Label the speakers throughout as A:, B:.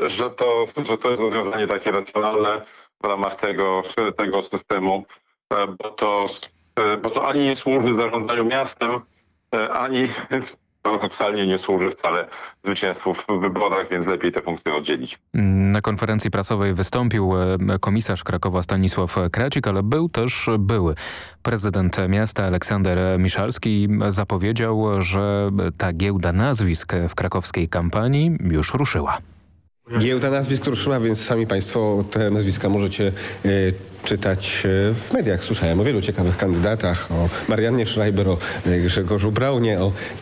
A: że to jest rozwiązanie takie racjonalne w ramach tego systemu, bo to ani nie służy zarządzaniu miastem, ani paradoksalnie nie służy wcale zwycięstwu w wyborach, więc lepiej te funkcje oddzielić.
B: Na konferencji prasowej wystąpił komisarz Krakowa Stanisław Kracik, ale był też były prezydent miasta Aleksander Miszalski. Zapowiedział, że ta giełda nazwisk w krakowskiej kampanii już ruszyła.
C: Giełda nazwisk ruszyła, więc sami Państwo te nazwiska możecie czytać w mediach. Słyszałem o wielu ciekawych kandydatach, o Mariannie Schreiber, o Grzegorzu Braunie,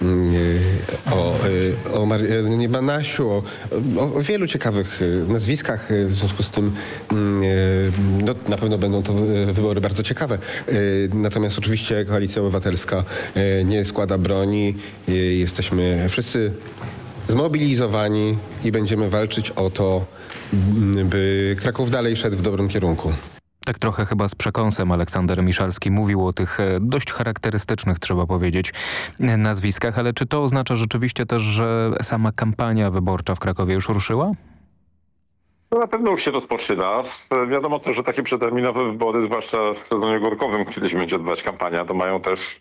C: o Mariannie Banasiu, o wielu ciekawych nazwiskach. W związku z tym no, na pewno będą to wybory bardzo ciekawe. Natomiast oczywiście Koalicja Obywatelska nie składa broni. Jesteśmy wszyscy zmobilizowani i będziemy walczyć o to, by Kraków dalej szedł w dobrym kierunku.
B: Tak trochę chyba z przekąsem Aleksander Miszalski mówił o tych dość charakterystycznych, trzeba powiedzieć, nazwiskach, ale czy to oznacza rzeczywiście też, że sama kampania wyborcza w Krakowie już ruszyła?
A: No na pewno już się rozpoczyna. Wiadomo też, że takie przeterminowe wybory, zwłaszcza w sezonie górkowym, kiedyś będzie odbywać kampania, to mają też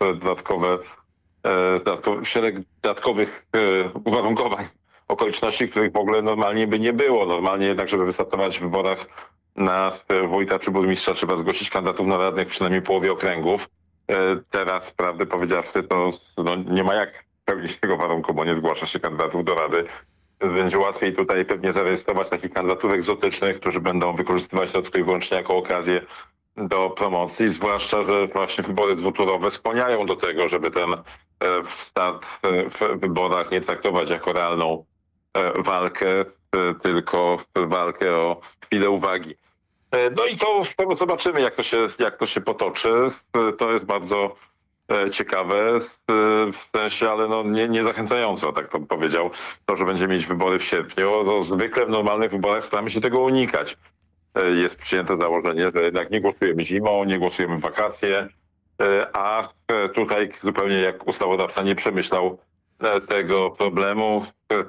A: szereg dodatkowych uwarunkowań, okoliczności, których w ogóle normalnie by nie było. Normalnie jednak, żeby wystartować w wyborach na wójta czy burmistrza, trzeba zgłosić kandydatów na radnych w przynajmniej połowie okręgów. Teraz, prawdę powiedziawszy, to nie ma jak spełnić tego warunku, bo nie zgłasza się kandydatów do rady. Będzie łatwiej tutaj pewnie zarejestrować takich kandydatów egzotycznych, którzy będą wykorzystywać to tylko i wyłącznie jako okazję do promocji, zwłaszcza, że właśnie wybory dwuturowe skłaniają do tego, żeby ten start w wyborach nie traktować jako realną walkę, tylko walkę o chwilę uwagi. No i to zobaczymy, jak to się potoczy. To jest bardzo ciekawe w sensie, ale no nie zachęcająco, tak to powiedział. To, że będziemy mieć wybory w sierpniu, to zwykle w normalnych wyborach staramy się tego unikać. Jest przyjęte założenie, że jednak nie głosujemy zimą, nie głosujemy w wakacje, a tutaj zupełnie jak ustawodawca nie przemyślał tego problemu,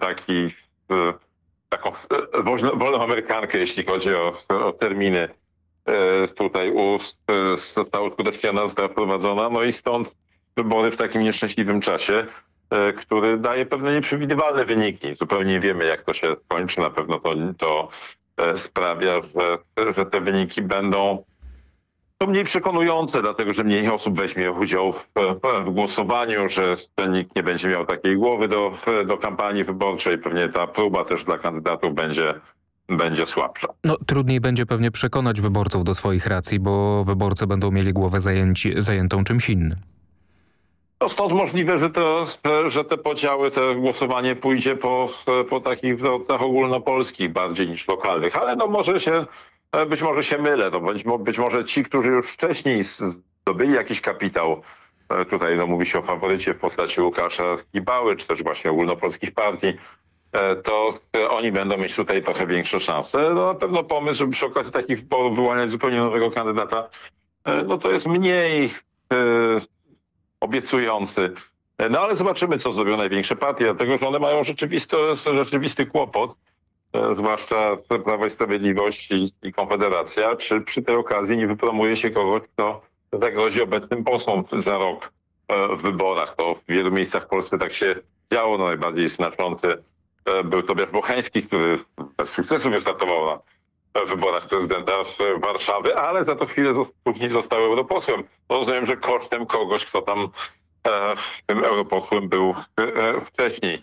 A: taką wolną amerykankę, jeśli chodzi o terminy, tutaj została uskuteczniona, została wprowadzona, no i stąd wybory w takim nieszczęśliwym czasie, który daje pewne nieprzewidywalne wyniki. Zupełnie nie wiemy, jak to się skończy. Na pewno to sprawia, że te wyniki będą mniej przekonujące, dlatego że mniej osób weźmie udział w głosowaniu, że nikt nie będzie miał takiej głowy do kampanii wyborczej. Pewnie ta próba też dla kandydatów będzie słabsza.
B: No, trudniej będzie pewnie przekonać wyborców do swoich racji, bo wyborcy będą mieli głowę zajętą czymś innym.
A: No stąd możliwe, że te podziały, to głosowanie pójdzie po takich wzorcach ogólnopolskich bardziej niż lokalnych, ale no być może się mylę. To być może ci, którzy już wcześniej zdobyli jakiś kapitał, tutaj no, mówi się o faworycie w postaci Łukasza Kibały, czy też właśnie ogólnopolskich partii, to oni będą mieć tutaj trochę większe szanse. No na pewno pomysł, żeby przy okazji takich wyborów wyłaniać zupełnie nowego kandydata, no to jest mniej obiecujący. No ale zobaczymy, co zrobią największe partie, dlatego że one mają rzeczywisty kłopot, zwłaszcza Prawo i Sprawiedliwość i Konfederacja, czy przy tej okazji nie wypromuje się kogoś, kto zagrozi obecnym posłom za rok w wyborach. To w wielu miejscach w Polsce tak się działo. No, najbardziej znaczący był Tobiasz Bocheński, który bez sukcesu wystartował na wyborach prezydenta Warszawy, ale za to chwilę później został europosłem. Rozumiem, że kosztem kogoś, kto tam tym europosłem był wcześniej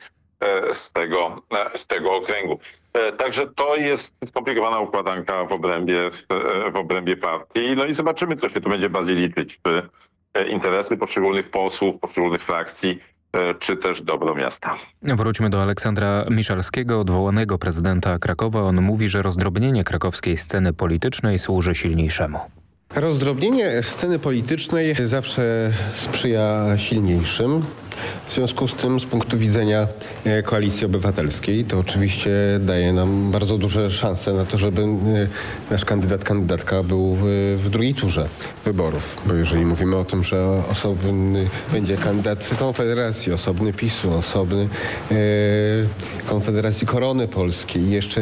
A: z tego okręgu. Także to jest skomplikowana układanka w obrębie partii. No i zobaczymy, co się tu będzie bardziej liczyć. Czy interesy poszczególnych posłów, poszczególnych frakcji, czy też dobro miasta.
B: Wróćmy do Aleksandra Miszalskiego, odwołanego prezydenta Krakowa. On mówi, że rozdrobnienie krakowskiej sceny politycznej służy silniejszemu.
C: Rozdrobnienie sceny politycznej zawsze sprzyja silniejszym. W związku z tym, z punktu widzenia Koalicji Obywatelskiej, to oczywiście daje nam bardzo duże szanse na to, żeby nasz kandydatka był w drugiej turze wyborów. Bo jeżeli mówimy o tym, że osobny będzie kandydat Konfederacji, osobny PiS-u, osobny Konfederacji Korony Polskiej, jeszcze